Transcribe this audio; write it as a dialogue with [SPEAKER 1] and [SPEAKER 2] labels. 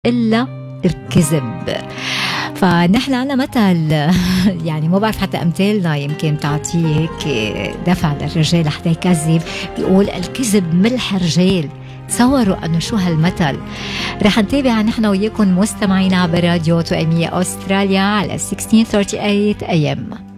[SPEAKER 1] إلا الكذب. فنحن عنا مثل يعني ما بعرف حتى أمثالنا يمكن تعطيه هيك دفع للرجال حتى يكذب، بيقول الكذب ملح رجال. تصوروا أنه شو هالمثل. رح نتابع نحن وياكم مستمعين عبر راديو توأمية أستراليا على 1638 AM.